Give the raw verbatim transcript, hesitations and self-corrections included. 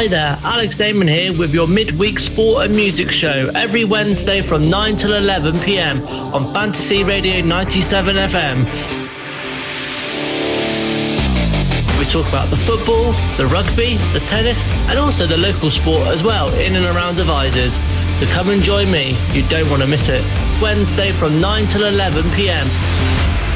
Hi there, Alex Damon here with your midweek sport and music show every Wednesday from nine till eleven p.m. on Fantasy Radio ninety-seven F M. We talk about the football, the rugby, the tennis and also the local sport as well in and around Devizes. So come and join me, you don't want to miss it. Wednesday from nine till eleven p.m.